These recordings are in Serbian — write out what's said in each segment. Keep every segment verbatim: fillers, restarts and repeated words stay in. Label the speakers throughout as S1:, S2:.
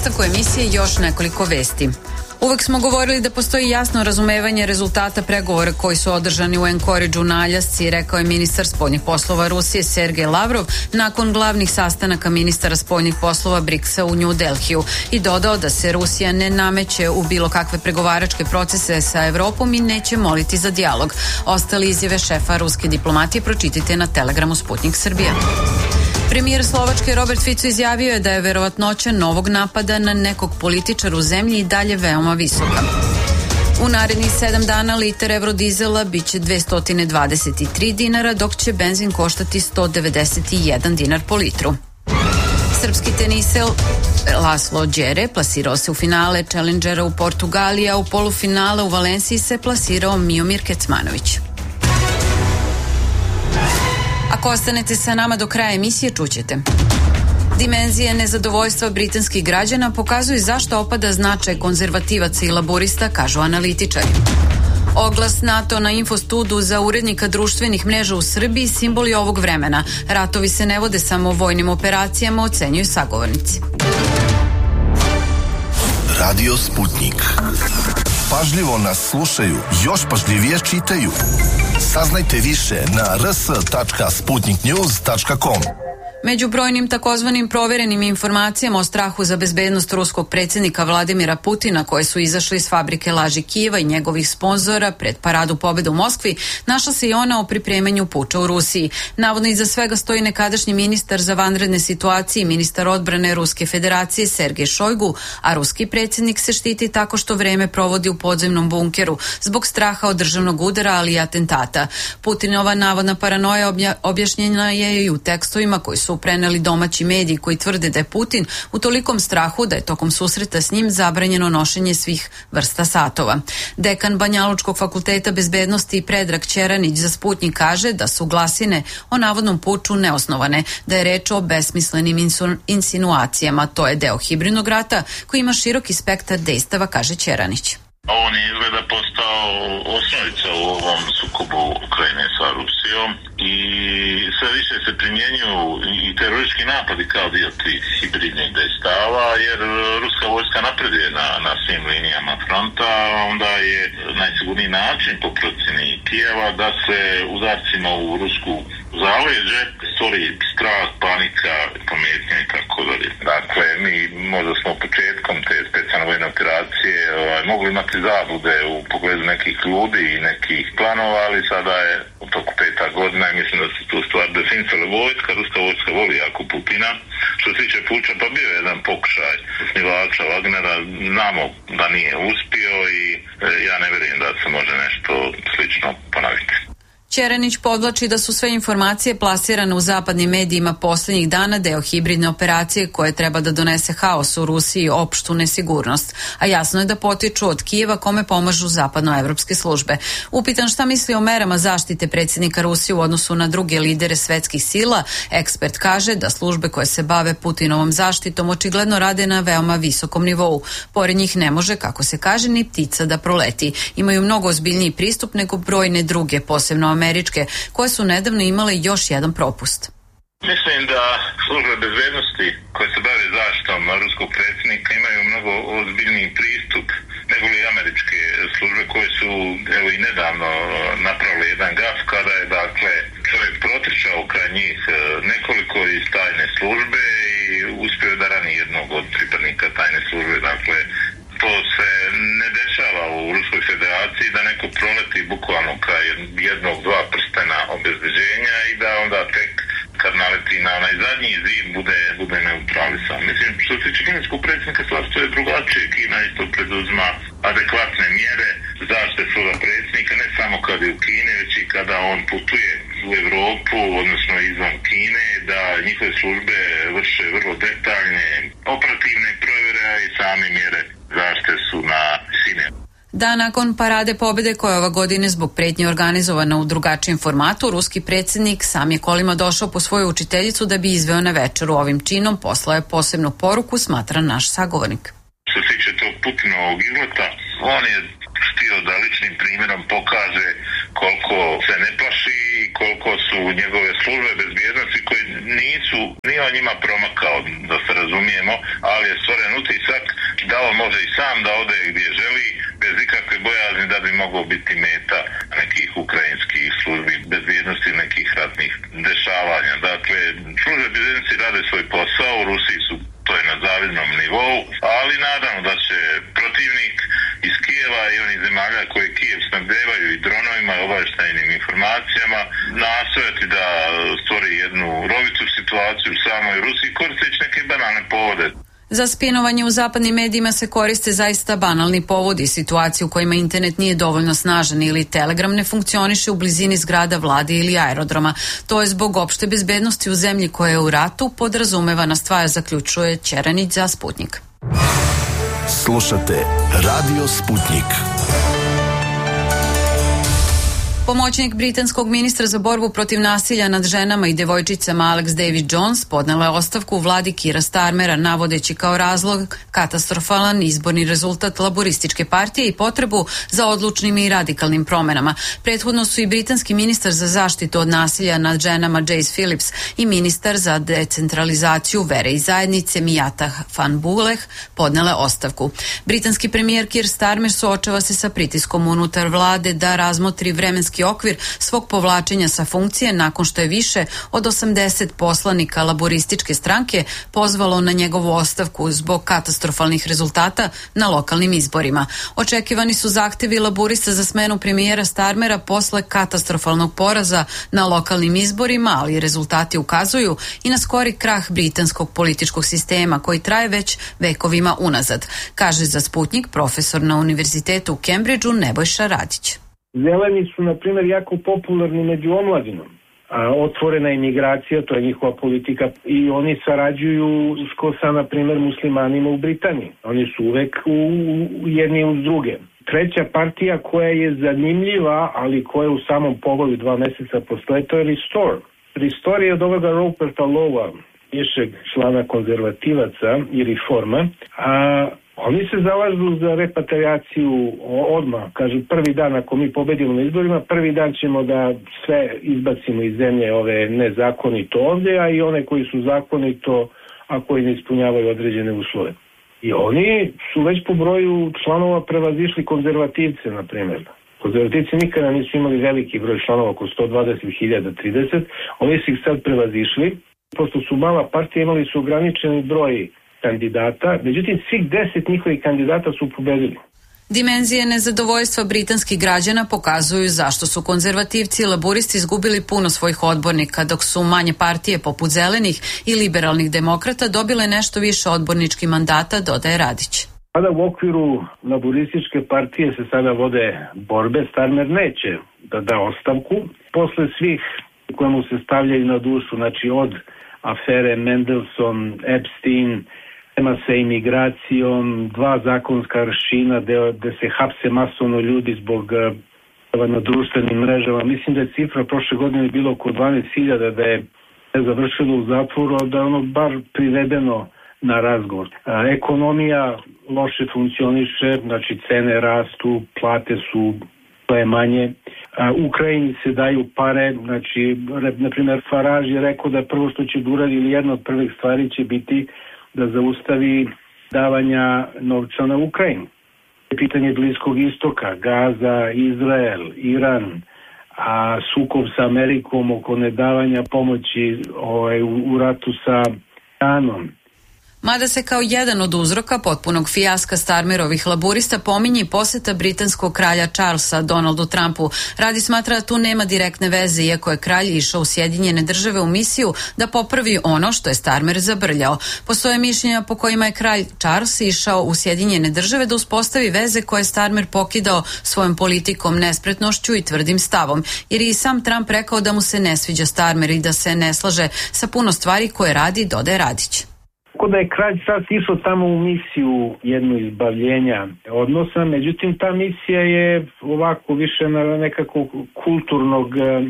S1: nastavku emisije još nekoliko vesti. Uvek smo govorili da postoji jasno razumevanje rezultata pregovora koji su održani u Enkoridžu na Aljasci, rekao je ministar spoljnih poslova Rusije Sergej Lavrov nakon glavnih sastanaka ministara spoljnih poslova briksa u New Delhiju i dodao da se Rusija ne nameće u bilo kakve pregovaračke procese sa Evropom i neće moliti za dijalog. Ostali izjave šefa ruske diplomatije pročitajte na Telegramu Sputnik Srbije. Premijer Slovačke Robert Fico izjavio je da je verovatnoća novog napada na nekog političara u zemlji i dalje veoma visoka. U narednih sedam dana liter evrodizela biće dvesta dvadeset tri dinara, dok će benzin koštati sto devedeset jedan dinar po litru. Srpski tenisel Laslo Đere plasirao se u finale Challengera u Portugaliji, a u polufinale u Valenciji se plasirao Miomir Kecmanović. Ako ostanete sa nama do kraja emisije, čućete. Dimenzije nezadovoljstva britanskih građana pokazuju zašto opada značaj konzervativaca i laborista, kažu analitičari. Oglas NATO na infostudu za urednika društvenih mreža u Srbiji simbol je ovog vremena. Ratovi se ne vode samo vojnim operacijama, ocenjuju sagovornici.
S2: Radio Sputnik. Pažljivo nas slušaju, još pažljivije čitaju. Saznajte više na r s tačka sputnik news tačka com.
S1: Među brojnim takozvanim proverenim informacijama o strahu za bezbednost ruskog predsjednika Vladimira Putina, koje su izašle iz fabrike laži Kijeva i njegovih sponzora pred paradu pobjede u Moskvi, našla se i ona o pripremanju puča u Rusiji. Navodno iza svega stoji nekadašnji ministar za vanredne situacije i ministar odbrane Ruske federacije Sergej Šojgu, a ruski predsjednik se štiti tako što vreme provodi u podzemnom bunkeru zbog straha od državnog udara, ali i atentata. Putinova navodna paranoja obja, objašnjena je i u tekstovima koji su preneli domaći mediji koji tvrde da je Putin u tolikom strahu da je tokom susreta s njim zabranjeno nošenje svih vrsta satova. Dekan Banjalučkog fakulteta bezbednosti Predrag Ćeranić za Sputnik kaže da su glasine o navodnom puču neosnovane, da je reč o besmislenim insinuacijama. To je deo hibridnog rata koji ima široki spektar dejstava, kaže Ćeranić.
S3: On je izgleda postao osnovica u ovom sukobu Ukrajine sa Rusijom i sve više se primjenjuju i teroristički napadi kao dio tih hibridnih dejstava, jer ruska vojska napreduje na, na svim linijama fronta. Onda je najsigurniji način po procjeni Kijeva da se udarcima u rusku zaleđe stvori strah, panika, pometnja i tako dalje. Dakle, mi možda smo početkom te specijalne vojne operacije ovaj, mogli imati zablude u pogledu nekih ljudi i nekih planova, ali sada je u toku peta godina i mislim da se tu stvar definisala vojska. Ruska vojska voli jako Putina. Što se tiče puča, pa bio je jedan pokušaj osnivača Wagnera, znamo da nije uspio i e, ja ne vjerujem da se može nešto slično ponoviti.
S1: Ćeranić podvlači da su sve informacije plasirane u zapadnim medijima posljednjih dana deo hibridne operacije koje treba da donese haos u Rusiji i opštu nesigurnost, a jasno je da potiču od Kijeva kome pomažu zapadnoevropske službe. Upitan šta misli o merama zaštite predsjednika Rusije u odnosu na druge lidere svetskih sila, ekspert kaže da službe koje se bave Putinovom zaštitom očigledno rade na veoma visokom nivou. Pored njih ne može, kako se kaže, ni ptica da proleti. Imaju mnogo ozbiljniji pristup nego brojne druge, posebno američke, koje su nedavno imale još jedan propust.
S3: Mislim da službe bezbednosti koje se bave zaštitom ruskog predsjednika imaju mnogo ozbiljniji pristup nego li američke službe koje su evo i nedavno napravili jedan gaf kada je dakle čovjek protrčao kraj njih nekoliko iz tajne službe i uspio da rani jednog od pripadnika tajne službe. Dakle, to se ne dešava u Ruskoj federaciji da neko proleti bukvalno kraj jednog, dva prstena obezbeđenja i da onda tek kad naleti na onaj zadnji zid bude, bude neutralisan. Mislim, što se tiče kineskog predsjednika, to je drugačije. Kina isto preduzma adekvatne mjere zaštite svoga predsjednika, ne samo kad je u Kini, već i kada on putuje u Evropu, odnosno izvan Kine, da njihove službe vrše vrlo detaljne operativne provjere i same mjere zaštite su na visini.
S1: Da, nakon parade pobjede koja je ova godine zbog pretnje organizovana u drugačijem formatu, ruski predsjednik sam je kolima došao po svoju učiteljicu da bi izveo na večeru. Ovim činom poslao je posebnu poruku, smatra naš sagovornik.
S3: Što se tiče tog Putinovog izleta, on je htio da ličnim primjerom pokaže koliko se ne plaši i koliko su njegove službe bezbjednosti koje nisu, nije on njima promakao, da se razumije. razumijemo, ali je stvoren utisak da on može i sam da ode gdje želi, bez ikakve bojazni da bi mogao biti meta nekih ukrajinskih službi bezbjednosti, nekih ratnih dešavanja. Dakle, službe bezbjednosti rade svoj posao, u Rusiji su to je na zavidnom nivou, ali naravno da će protivnik iz Kijeva i onih zemalja koje Kijev snabdevaju i dronovima i obavještajnim informacijama nastojati da stvori jednu rovitu situaciju u samoj Rusiji koristeći neke banalne povode.
S1: Za spinovanje u zapadnim medijima se koriste zaista banalni povodi, situacije u kojima internet nije dovoljno snažan ili Telegram ne funkcioniše u blizini zgrada vlade ili aerodroma. To je zbog opšte bezbednosti u zemlji koja je u ratu, podrazumevana stvar, zaključuje Ćeranić za Sputnik.
S2: Slušate Radio Sputnik.
S1: Pomoćnik britanskog ministra za borbu protiv nasilja nad ženama i devojčicama Alex David Jones podnela je ostavku u vladi Keira Starmera, navodeći kao razlog katastrofalan izborni rezultat laborističke partije i potrebu za odlučnim i radikalnim promenama. Prethodno su i britanski ministar za zaštitu od nasilja nad ženama Jace Phillips i ministar za decentralizaciju vere i zajednice Mijata Van Buleh podnele ostavku. Britanski premijer Keir Starmer suočava se sa pritiskom unutar vlade da razmotri vremenski okvir svog povlačenja sa funkcije nakon što je više od osamdeset poslanika laborističke stranke pozvalo na njegovu ostavku zbog katastrofalnih rezultata na lokalnim izborima. Očekivani su zahtevi laborista za smenu premijera Starmera posle katastrofalnog poraza na lokalnim izborima, ali rezultati ukazuju i na skori krah britanskog političkog sistema koji traje već vekovima unazad, kaže za Sputnik profesor na Univerzitetu u Cambridgeu Nebojša Radić.
S4: Zeleni su, na primjer, jako popularni među omladinom. A, otvorena imigracija, to je njihova politika i oni sarađuju usko sa, na primjer, muslimanima u Britaniji. Oni su uvek u, u jedni uz druge. Treća partija koja je zanimljiva, ali koja je u samom povoju dva meseca posle, to je Restore. Restore je od ovoga Ruperta Lowa, višeg člana konzervativaca i reforma, a oni se zalažu za repatriaciju odmah, kažu prvi dan ako mi pobedimo na izborima, prvi dan ćemo da sve izbacimo iz zemlje ove nezakonito ovdje, a i one koji su zakonito, a koji ne ispunjavaju određene uslove. I oni su već po broju članova prevazišli konzervativce, na primjer. Konzervativci nikada nisu imali veliki broj članova, oko sto dvadeset hiljada trideset, oni su ih sad prevazišli. Pošto su mala partija, imali su ograničeni broj kandidata, međutim svih deset njihovih kandidata su pobedili.
S1: Dimenzije nezadovoljstva britanskih građana pokazuju zašto su konzervativci i laburisti izgubili puno svojih odbornika, dok su manje partije poput zelenih i liberalnih demokrata dobile nešto više odborničkih mandata, dodaje Radić.
S4: Sada u okviru laburističke partije se sada vode borbe. Starmer neće da da ostavku. Posle svih koje mu se stavljaju na dušu, znači od afere Mendelssohn, Epstein, tema sa imigracijom, dva zakonska aršina gde se hapse masovno ljudi zbog na društvenim mrežama. Mislim da je cifra prošle godine bilo oko dvanaest hiljada da je završilo u zatvoru, da je ono bar privedeno na razgovor. A, ekonomija loše funkcioniše, znači cene rastu, plate su to je manje. A, Ukrajini se daju pare, znači, na primjer, Farage je rekao da prvo što će da uradi ili jedna od prvih stvari će biti da zaustavi davanja novca na Ukrajinu. Pitanje Bliskog istoka, Gaza, Izrael, Iran, a sukob sa Amerikom oko nedavanja pomoći ovaj, u, u ratu sa Iranom.
S1: Mada se kao jedan od uzroka potpunog fijaska Starmerovih laburista pominje posjeta britanskog kralja Charlesa Donaldu Trumpu. Radi smatra da tu nema direktne veze, iako je kralj išao u Sjedinjene države u misiju da popravi ono što je Starmer zabrljao. Postoje mišljenja po kojima je kralj Charles išao u Sjedinjene države da uspostavi veze koje je Starmer pokidao svojom politikom, nespretnošću i tvrdim stavom, jer je i sam Trump rekao da mu se ne sviđa Starmer i da se ne slaže sa puno stvari koje radi, dodaje Radić.
S4: Tako da je kralj sad išao tamo u misiju jednu izbavljenja odnosa, međutim ta misija je ovako više na nekako kulturnog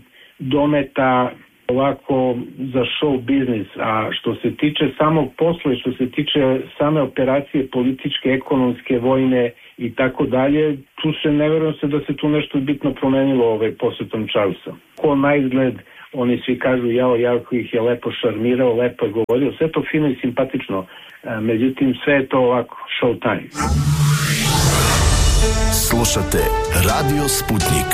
S4: dometa, ovako za show biznis, a što se tiče samog posla i što se tiče same operacije političke, ekonomske, vojne i tako dalje, tu se ne verujem se da se tu nešto bitno promenilo ovaj posjetom Charlesa. Ko na izgled oni svi kažu jao, jako ih je lepo šarmirao, lepo je govorio, sve to fino i simpatično, međutim sve je to ovako show time.
S2: Slušate Radio Sputnik.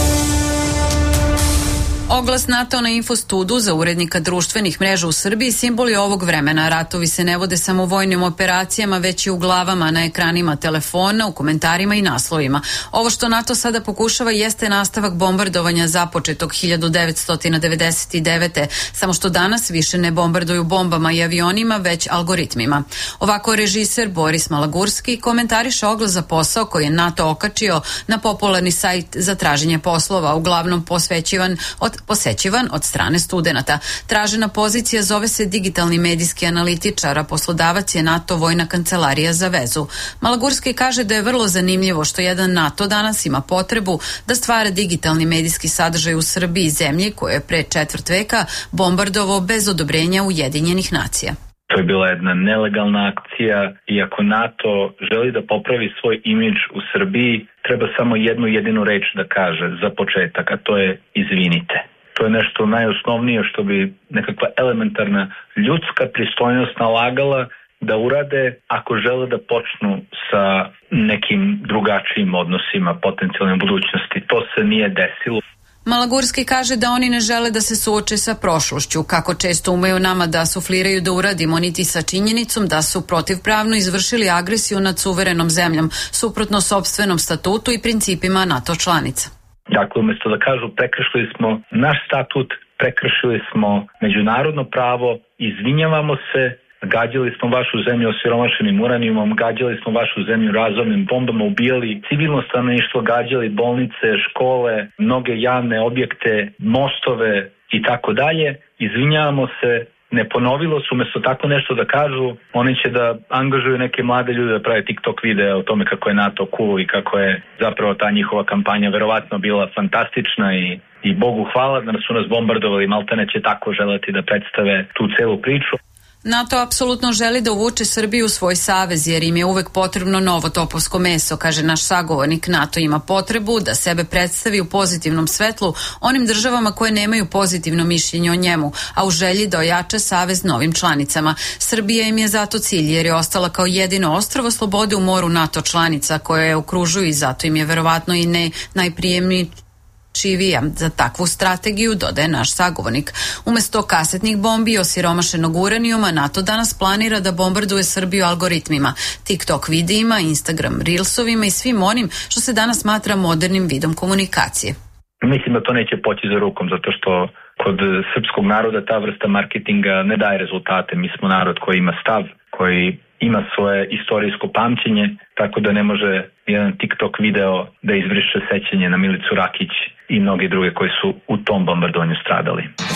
S1: Oglas NATO na Infostudu za urednika društvenih mreža u Srbiji simbol je ovog vremena. Ratovi se ne vode samo u vojnim operacijama, već i u glavama, na ekranima telefona, u komentarima i naslovima. Ovo što NATO sada pokušava jeste nastavak bombardovanja započetog hiljadu devetsto devedeset devete. Samo što danas više ne bombarduju bombama i avionima, već algoritmima. Ovako režiser Boris Malagurski komentariše oglas za posao koji je NATO okačio na popularni sajt za traženje poslova, uglavnom posvećivan od posećivan od strane studenata. Tražena pozicija zove se digitalni medijski analitičar, a poslodavac je NATO vojna kancelarija za vezu. Malagurski kaže da je vrlo zanimljivo što jedan NATO danas ima potrebu da stvara digitalni medijski sadržaj u Srbiji, zemlji koju je pre četvrt veka bombardovao bez odobrenja Ujedinjenih nacija.
S5: To je bila jedna nelegalna akcija i ako NATO želi da popravi svoj imidž u Srbiji, treba samo jednu jedinu reč da kaže za početak, a to je izvinite. To je nešto najosnovnije što bi nekakva elementarna ljudska pristojnost nalagala da urade ako žele da počnu sa nekim drugačijim odnosima potencijalne budućnosti. To se nije desilo.
S1: Malagurski kaže da oni ne žele da se suoče sa prošlošću, kako često umeju nama da sufliraju da uradimo, niti sa činjenicom da su protivpravno izvršili agresiju nad suverenom zemljom, suprotno sopstvenom statutu i principima NATO članica.
S5: Dakle, umjesto da kažu prekršili smo naš statut, prekršili smo međunarodno pravo, izvinjavamo se, gađali smo vašu zemlju osiromašenim uranijumom, gađali smo vašu zemlju razornim bombama, ubijali civilno stanovništvo, gađali bolnice, škole, mnoge javne objekte, mostove i tako dalje. Izvinjavamo se, ne ponovilo su, umjesto tako nešto da kažu, oni će da angažuju neke mlade ljude da prave TikTok videa o tome kako je NATO cool i kako je zapravo ta njihova kampanja verovatno bila fantastična i, i Bogu hvala da su nas bombardovali, maltene će tako želeti da predstave tu celu priču.
S1: NATO apsolutno želi da uvuče Srbiju u svoj savez jer im je uvek potrebno novo topovsko meso, kaže naš sagovornik. NATO ima potrebu da sebe predstavi u pozitivnom svetlu onim državama koje nemaju pozitivno mišljenje o njemu, a u želji da ojača savez novim članicama. Srbija im je zato cilj jer je ostala kao jedino ostrvo slobode u moru NATO članica koje je okružuju i zato im je verovatno i ne najprijemniji živija za takvu strategiju, dodaje naš sagovornik. Umesto kasetnih bombi i osiromašenog uranijuma, NATO danas planira da bombarduje Srbiju algoritmima, TikTok videima, Instagram reelsovima i svim onim što se danas smatra modernim vidom komunikacije.
S5: Mislim da to neće poći za rukom, zato što kod srpskog naroda ta vrsta marketinga ne daje rezultate. Mi smo narod koji ima stav, koji ima svoje istorijsko pamćenje, tako da ne može jedan TikTok video da izbriše sećanje na Milicu Rakić i mnogi druge koji su u tom bombardovanju stradali.